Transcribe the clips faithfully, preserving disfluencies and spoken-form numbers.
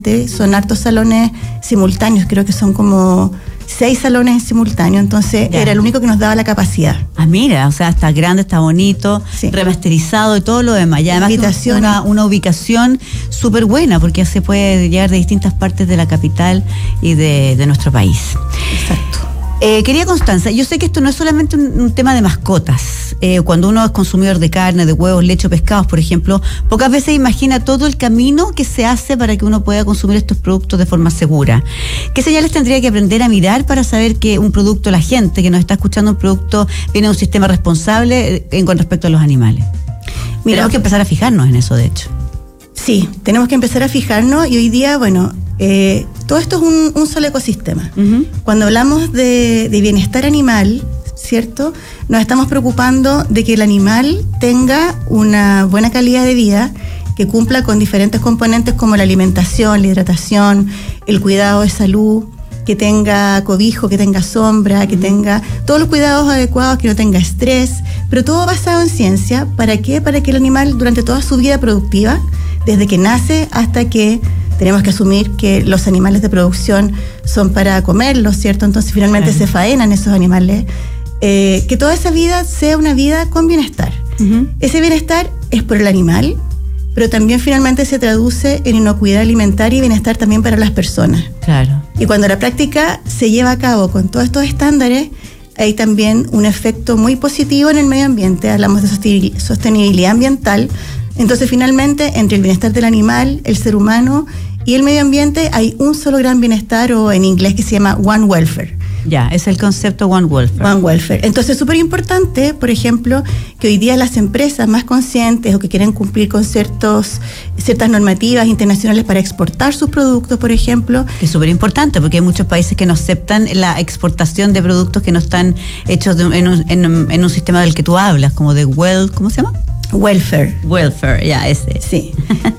son hartos salones simultáneos, creo que son como seis salones en simultáneo, entonces ya. Era el único que nos daba la capacidad. Ah, mira, o sea, está grande, está bonito, sí. Remasterizado y todo lo demás. Y además una, una ubicación súper buena, porque se puede llegar de distintas partes de la capital y de, de nuestro país. Exacto. Eh, querida Constanza, yo sé que esto no es solamente un, un tema de mascotas. Eh, cuando uno es consumidor de carne, de huevos, leche o pescados, por ejemplo, pocas veces imagina todo el camino que se hace para que uno pueda consumir estos productos de forma segura. ¿Qué señales tendría que aprender a mirar para saber que un producto, la gente que nos está escuchando, un producto viene de un sistema responsable en, con respecto a los animales? Mira, tenemos que empezar a fijarnos en eso, de hecho. Sí, tenemos que empezar a fijarnos y hoy día, bueno, eh, todo esto es un, un solo ecosistema. Uh-huh. Cuando hablamos de, de bienestar animal, ¿cierto? Nos estamos preocupando de que el animal tenga una buena calidad de vida, que cumpla con diferentes componentes como la alimentación, la hidratación, el cuidado de salud, que tenga cobijo, que tenga sombra, que tenga todos los cuidados adecuados, que no tenga estrés, pero todo basado en ciencia. ¿Para qué? Para que el animal durante toda su vida productiva, desde que nace hasta que tenemos que asumir que los animales de producción son para comerlos, ¿cierto? Entonces finalmente se faenan esos animales. Eh, que toda esa vida sea una vida con bienestar. Uh-huh. Ese bienestar es por el animal, pero también finalmente se traduce en inocuidad alimentaria y bienestar también para las personas. Claro. Y cuando la práctica se lleva a cabo con todos estos estándares, hay también un efecto muy positivo en el medio ambiente. Hablamos de sostenibilidad ambiental. Entonces, finalmente, entre el bienestar del animal, el ser humano y el medio ambiente, hay un solo gran bienestar, o en inglés que se llama One Welfare. Ya, es el concepto One Welfare. One Welfare. Entonces, es súper importante, por ejemplo, que hoy día las empresas más conscientes o que quieren cumplir con ciertos, ciertas normativas internacionales para exportar sus productos, por ejemplo. Es súper importante porque hay muchos países que no aceptan la exportación de productos que no están hechos de, en, un, en, en un sistema del que tú hablas, como de well, ¿cómo se llama? Welfare. Welfare, ya, ese. Sí.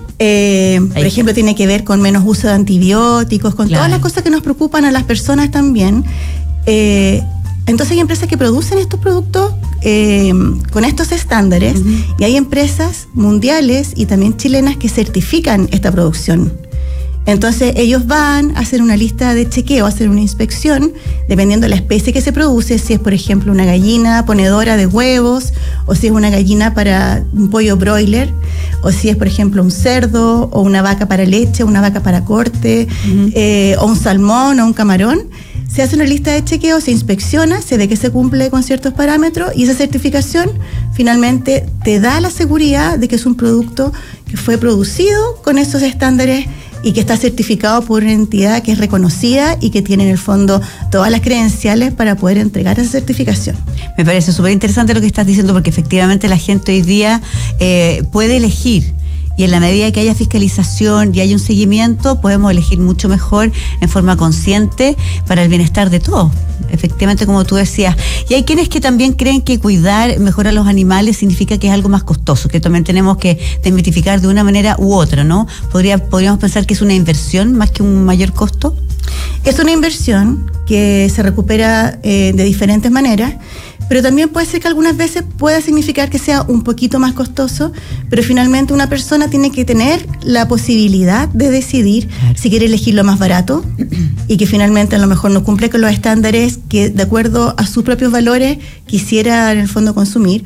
Eh, por ejemplo, tiene que ver con menos uso de antibióticos, con claro. todas las cosas que nos preocupan a las personas también. Eh, entonces hay empresas que producen estos productos eh, con estos estándares, uh-huh. y hay empresas mundiales y también chilenas que certifican esta producción. Entonces ellos van a hacer una lista de chequeo, a hacer una inspección, dependiendo de la especie que se produce, si es por ejemplo una gallina ponedora de huevos, o si es una gallina para un pollo broiler, o si es por ejemplo un cerdo, o una vaca para leche, una vaca para corte, uh-huh. eh, o un salmón, o un camarón. Se hace una lista de chequeo, se inspecciona, se ve que se cumple con ciertos parámetros, y esa certificación finalmente te da la seguridad de que es un producto que fue producido con esos estándares y que está certificado por una entidad que es reconocida y que tiene en el fondo todas las credenciales para poder entregar esa certificación. Me parece súper interesante lo que estás diciendo, porque efectivamente la gente hoy día eh, puede elegir. Y en la medida que haya fiscalización y haya un seguimiento, podemos elegir mucho mejor, en forma consciente, para el bienestar de todos. Efectivamente, como tú decías. Y hay quienes que también creen que cuidar mejor a los animales significa que es algo más costoso, que también tenemos que desmitificar de una manera u otra, ¿no? Podría, podríamos pensar que es una inversión más que un mayor costo. Es una inversión que se recupera eh, de diferentes maneras, pero también puede ser que algunas veces pueda significar que sea un poquito más costoso, pero finalmente una persona tiene que tener la posibilidad de decidir claro. si quiere elegir lo más barato y que finalmente a lo mejor no cumple con los estándares que de acuerdo a sus propios valores quisiera en el fondo consumir,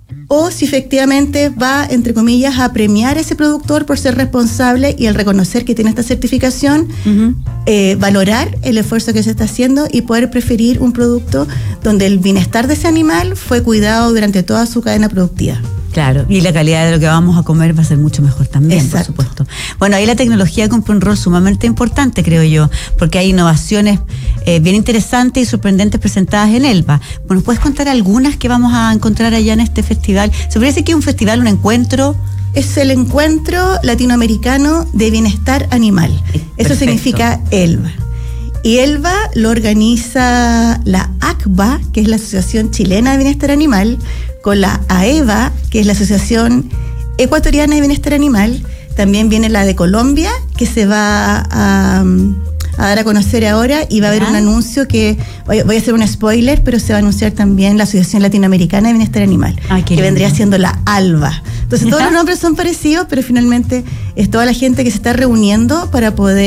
o si efectivamente va, entre comillas, a premiar a ese productor por ser responsable y al reconocer que tiene esta certificación, uh-huh. eh, valorar el esfuerzo que se está haciendo y poder preferir un producto donde el bienestar de ese animal fue cuidado durante toda su cadena productiva. Claro, y la calidad de lo que vamos a comer va a ser mucho mejor también, Exacto. por supuesto. Bueno, ahí la tecnología cumple un rol sumamente importante, creo yo, porque hay innovaciones eh, bien interesantes y sorprendentes presentadas en Elba. Bueno, ¿puedes contar algunas que vamos a encontrar allá en este festival? ¿Se podría decir que es un festival, un encuentro? Es el Encuentro Latinoamericano de Bienestar Animal. Perfecto. Eso significa Elba. Y Elba lo organiza la A C B A, que es la Asociación Chilena de Bienestar Animal, con la A E V A, que es la Asociación Ecuatoriana de Bienestar Animal. También viene la de Colombia, que se va a, a dar a conocer ahora, y va a haber ¿Ya? un anuncio que, voy, voy a hacer un spoiler, pero se va a anunciar también la Asociación Latinoamericana de Bienestar Animal, Ay, qué que vendría lindo. siendo la ALBA. Entonces todos los nombres son parecidos, pero finalmente es toda la gente que se está reuniendo para poder